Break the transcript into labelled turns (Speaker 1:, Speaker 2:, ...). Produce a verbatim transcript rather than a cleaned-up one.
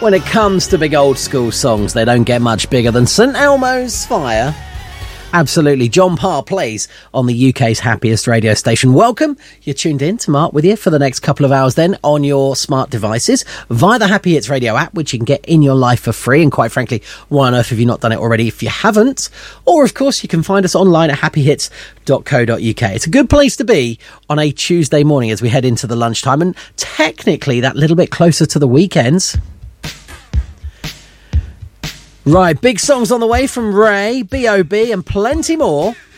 Speaker 1: When it comes to big old school songs, they don't get much bigger than St Elmo's Fire. Absolutely. John Parr plays on the U K's happiest radio station. Welcome. You're tuned in to Mark with you for the next couple of hours then on your smart devices via the Happy Hits radio app, which you can get in your life for free. And quite frankly, why on earth have you not done it already if you haven't? Or, of course, you can find us online at happy hits dot co dot uk. It's a good place to be on a Tuesday morning as we head into the lunchtime and technically that little bit closer to the weekends. Right, big songs on the way from Ray, B O B and plenty more.